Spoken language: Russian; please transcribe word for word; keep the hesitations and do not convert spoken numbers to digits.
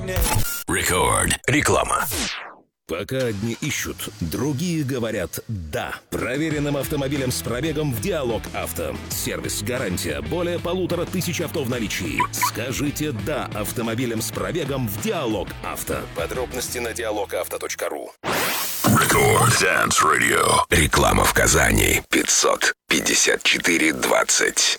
Рекорд. Реклама. Пока одни ищут, другие говорят «да». Проверенным автомобилем с пробегом в Диалог Авто. Сервис, гарантия, более полутора тысяч авто в наличии. Скажите «да» автомобилем с пробегом в Диалог Авто. Подробности на диалог авто точка ру. Рекорд Dance Radio. Реклама в Казани. пятьсот пятьдесят четыре двадцать.